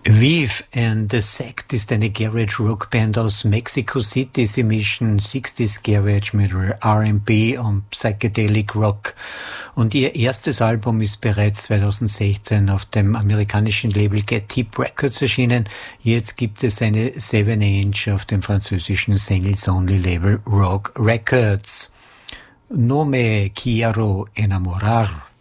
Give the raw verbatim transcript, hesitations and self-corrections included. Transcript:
Vive and the Sect ist eine Garage-Rock-Band aus Mexico City. Sie mischen sechziger Garage mit R and B und Psychedelic Rock. Und ihr erstes Album ist bereits zweitausendsechzehn auf dem amerikanischen Label Get Tip Records erschienen. Jetzt gibt es eine seven inch auf dem französischen Singles-Only-Label Rock Records. No me quiero enamorar.